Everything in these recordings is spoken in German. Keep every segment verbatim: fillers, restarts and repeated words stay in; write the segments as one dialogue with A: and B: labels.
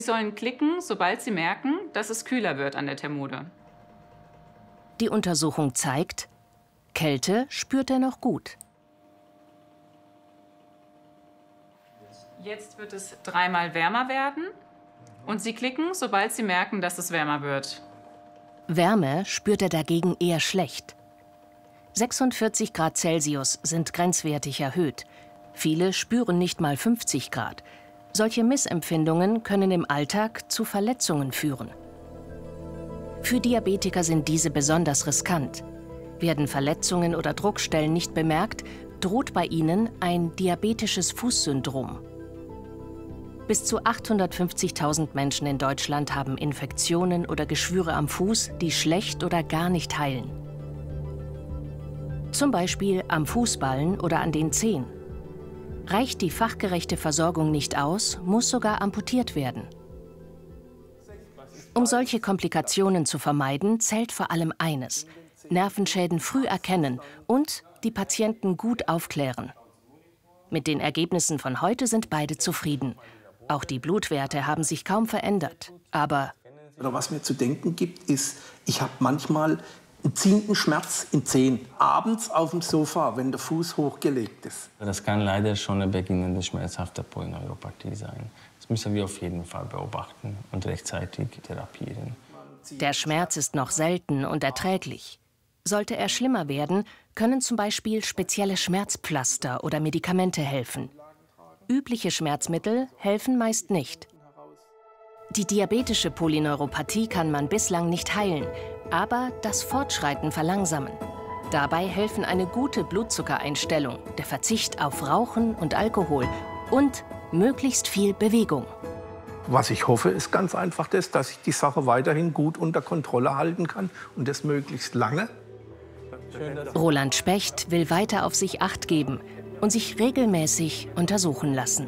A: Sie sollen klicken, sobald sie merken, dass es kühler wird an der Thermode.
B: Die Untersuchung zeigt, Kälte spürt er noch gut.
A: Jetzt wird es dreimal wärmer werden und Sie klicken, sobald Sie merken, dass es wärmer wird.
B: Wärme spürt er dagegen eher schlecht. sechsundvierzig Grad Celsius sind grenzwertig erhöht. Viele spüren nicht mal fünfzig Grad. Solche Missempfindungen können im Alltag zu Verletzungen führen. Für Diabetiker sind diese besonders riskant. Werden Verletzungen oder Druckstellen nicht bemerkt, droht bei ihnen ein diabetisches Fußsyndrom. Bis zu achthundertfünfzigtausend Menschen in Deutschland haben Infektionen oder Geschwüre am Fuß, die schlecht oder gar nicht heilen. Zum Beispiel am Fußballen oder an den Zehen. Reicht die fachgerechte Versorgung nicht aus, muss sogar amputiert werden. Um solche Komplikationen zu vermeiden, zählt vor allem eines: Nervenschäden früh erkennen und die Patienten gut aufklären. Mit den Ergebnissen von heute sind beide zufrieden. Auch die Blutwerte haben sich kaum verändert. Aber
C: Oder was mir zu denken gibt, ist, ich habe manchmal einen ziehenden Schmerz in Zehen. Abends auf dem Sofa, wenn der Fuß hochgelegt ist.
D: Das kann leider schon eine beginnende schmerzhafte Polyneuropathie sein. Das müssen wir auf jeden Fall beobachten und rechtzeitig therapieren.
B: der Schmerz ist noch selten und erträglich. Sollte er schlimmer werden, können zum Beispiel spezielle Schmerzpflaster oder Medikamente helfen. Übliche Schmerzmittel helfen meist nicht. Die diabetische Polyneuropathie kann man bislang nicht heilen, aber das Fortschreiten verlangsamen. Dabei helfen eine gute Blutzuckereinstellung, der Verzicht auf Rauchen und Alkohol und möglichst viel Bewegung.
C: Was ich hoffe, ist ganz einfach das, dass ich die Sache weiterhin gut unter Kontrolle halten kann und das möglichst lange.
B: Roland Specht will weiter auf sich Acht geben und sich regelmäßig untersuchen lassen.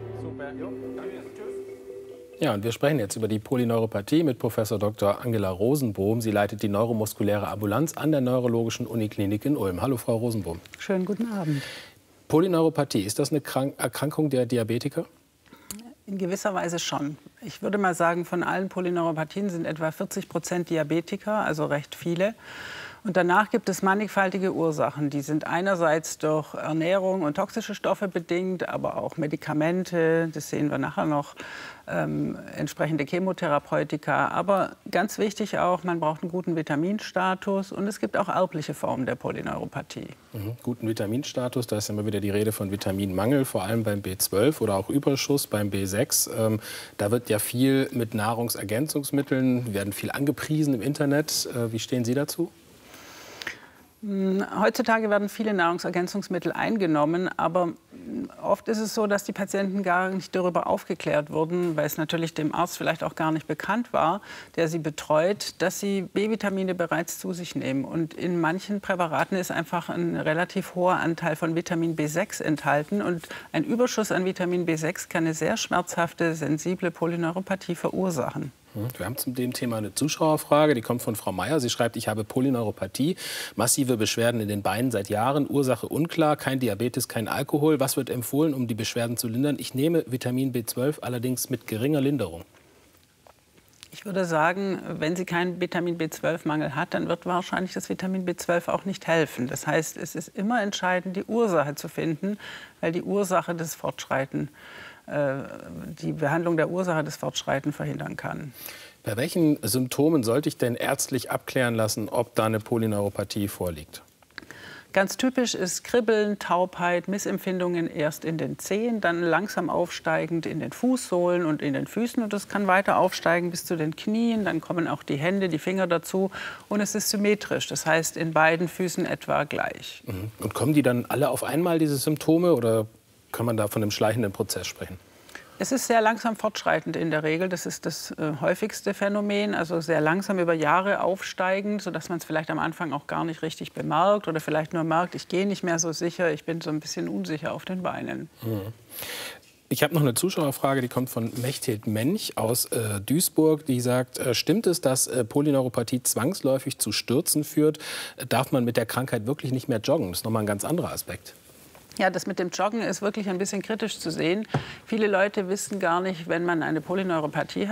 E: Ja, und wir sprechen jetzt über die Polyneuropathie mit Professor Doktor Angela Rosenbohm. Sie leitet die neuromuskuläre Ambulanz an der Neurologischen Uniklinik in Ulm. Hallo, Frau Rosenbohm.
F: Schönen guten Abend.
E: Polyneuropathie, ist das eine Krank- Erkrankung der Diabetiker?
F: In gewisser Weise schon. Ich würde mal sagen, von allen Polyneuropathien sind etwa vierzig Prozent Diabetiker, also recht viele. Und danach gibt es mannigfaltige Ursachen. Die sind einerseits durch Ernährung und toxische Stoffe bedingt, aber auch Medikamente, das sehen wir nachher noch, ähm, entsprechende Chemotherapeutika. Aber ganz wichtig auch, man braucht einen guten Vitaminstatus und es gibt auch erbliche Formen der Polyneuropathie.
E: Mhm. Guten Vitaminstatus, da ist immer wieder die Rede von Vitaminmangel, vor allem beim B zwölf oder auch Überschuss beim B sechs. Ähm, da wird ja viel mit Nahrungsergänzungsmitteln, werden viel angepriesen im Internet. Äh, wie stehen Sie dazu?
F: Heutzutage werden viele Nahrungsergänzungsmittel eingenommen, aber oft ist es so, dass die Patienten gar nicht darüber aufgeklärt wurden, weil es natürlich dem Arzt vielleicht auch gar nicht bekannt war, der sie betreut, dass sie B-Vitamine bereits zu sich nehmen. Und in manchen Präparaten ist einfach ein relativ hoher Anteil von Vitamin B sechs enthalten. Und ein Überschuss an Vitamin B sechs kann eine sehr schmerzhafte, sensible Polyneuropathie verursachen.
E: Wir haben zu dem Thema eine Zuschauerfrage, die kommt von Frau Meier. Sie schreibt, ich habe Polyneuropathie, massive Beschwerden in den Beinen seit Jahren, Ursache unklar, kein Diabetes, kein Alkohol. Was wird empfohlen, um die Beschwerden zu lindern? Ich nehme Vitamin B zwölf, allerdings mit geringer Linderung.
F: Ich würde sagen, wenn sie keinen Vitamin B zwölf Mangel hat, dann wird wahrscheinlich das Vitamin B zwölf auch nicht helfen. Das heißt, es ist immer entscheidend, die Ursache zu finden, weil die Ursache des Fortschreiten die Behandlung der Ursache des Fortschreitens verhindern kann.
E: Bei welchen Symptomen sollte ich denn ärztlich abklären lassen, ob da eine Polyneuropathie vorliegt?
F: Ganz typisch ist Kribbeln, Taubheit, Missempfindungen erst in den Zehen, dann langsam aufsteigend in den Fußsohlen und in den Füßen. Und das kann weiter aufsteigen bis zu den Knien. Dann kommen auch die Hände, die Finger dazu. Und es ist symmetrisch, das heißt in beiden Füßen etwa gleich.
E: Und kommen die dann alle auf einmal, diese Symptome, oder kann man da von einem schleichenden Prozess sprechen?
F: Es ist sehr langsam fortschreitend in der Regel. Das ist das äh, häufigste Phänomen. Also sehr langsam über Jahre aufsteigend, sodass man es vielleicht am Anfang auch gar nicht richtig bemerkt oder vielleicht nur merkt, ich gehe nicht mehr so sicher, ich bin so ein bisschen unsicher auf den Beinen.
E: Mhm. Ich habe noch eine Zuschauerfrage, die kommt von Mechthild Mench aus äh, Duisburg. Die sagt, äh, stimmt es, dass äh, Polyneuropathie zwangsläufig zu Stürzen führt? Äh, darf man mit der Krankheit wirklich nicht mehr joggen? Das ist nochmal ein ganz anderer Aspekt.
F: Ja, das mit dem Joggen ist wirklich ein bisschen kritisch zu sehen. Viele Leute wissen gar nicht, wenn man eine Polyneuropathie hat,